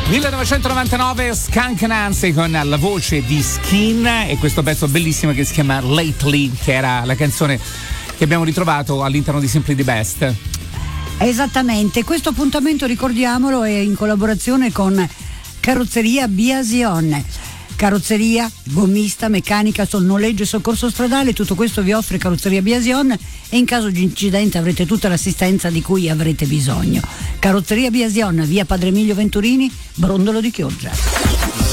1999, Skunk Nancy con la voce di Skin e questo pezzo bellissimo che si chiama Lately, che era la canzone che abbiamo ritrovato all'interno di Simply the Best. Esattamente, questo appuntamento, ricordiamolo, è in collaborazione con Carrozzeria Biasion. Carrozzeria, gommista, meccanica, noleggio e soccorso stradale, tutto questo vi offre Carrozzeria Biasion e in caso di incidente avrete tutta l'assistenza di cui avrete bisogno. Carrozzeria Biasion, via Padre Emilio Venturini, Brondolo di Chioggia.